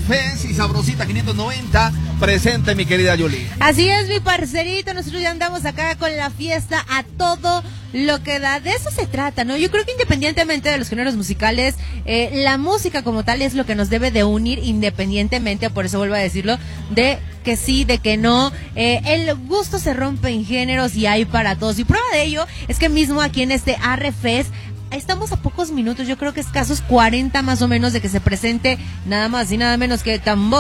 Arefes y Sabrosita 590 presente, mi querida Yuli. Así es, mi parcerito, nosotros ya andamos acá con la fiesta a todo lo que da. De eso se trata, ¿no? Yo creo que independientemente de los géneros musicales, la música como tal es lo que nos debe de unir independientemente, por eso vuelvo a decirlo, de que sí, de que no. El gusto se rompe en géneros y hay para todos. Y prueba de ello es que mismo aquí en este Arefes estamos a pocos minutos, yo creo que escasos 40 más o menos de que se presente nada más y nada menos que Tambo.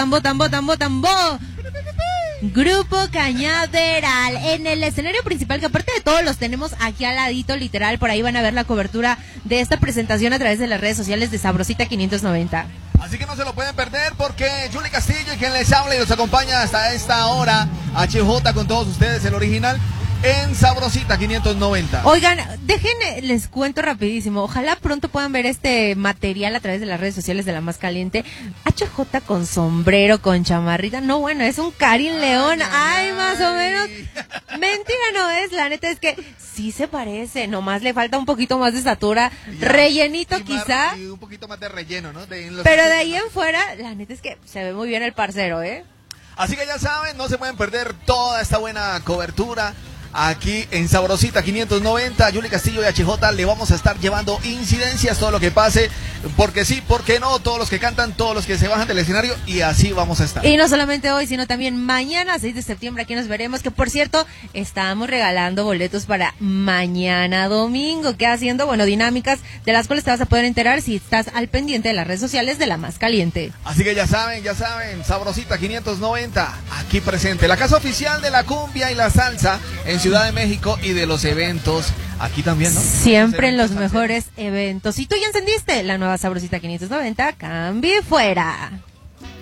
Grupo Cañaveral en el escenario principal, que aparte de todos los tenemos aquí al ladito, literal, por ahí van a ver la cobertura de esta presentación a través de las redes sociales de Sabrosita 590. Así que no se lo pueden perder porque Yuli Castillo y quien les habla y los acompaña hasta esta hora, HJ con todos ustedes, el original, en Sabrosita 590. Oigan, les cuento rapidísimo. Ojalá pronto puedan ver este material a través de las redes sociales de La Más Caliente. HJ con sombrero, con chamarrita. No, bueno, es un Karim León. Ay, más o menos. Mentira no es, la neta es que sí se parece. Nomás le falta un poquito más de estatura. Ya, rellenito quizá. Y un poquito más de relleno, ¿no? Pero de ahí en fuera, la neta es que se ve muy bien el parcero, ¿eh? Así que ya saben, no se pueden perder toda esta buena cobertura. Aquí en Sabrosita 590, Yuli Castillo y HJ le vamos a estar llevando incidencias, todo lo que pase, porque sí, porque no, todos los que cantan, todos los que se bajan del escenario, y así vamos a estar. Y no solamente hoy, sino también mañana, 6 de septiembre, aquí nos veremos, que por cierto, estamos regalando boletos para mañana domingo, que haciendo, bueno, dinámicas de las cuales te vas a poder enterar si estás al pendiente de las redes sociales de La Más Caliente. Así que ya saben, Sabrosita 590, aquí presente, la casa oficial de la cumbia y la salsa en Ciudad de México y de los eventos aquí también, ¿no? Siempre en los mejores eventos. Si tú ya encendiste la nueva Sabrosita 590, cambie fuera.